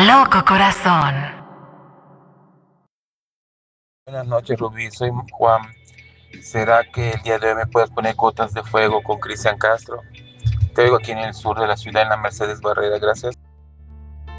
loco corazón. Buenas noches, Rubí. Soy Juan. ¿Será que el día de hoy me puedes poner Gotas de Fuego con Cristian Castro? Te oigo aquí en el sur de la ciudad, en la Mercedes Barrera. Gracias.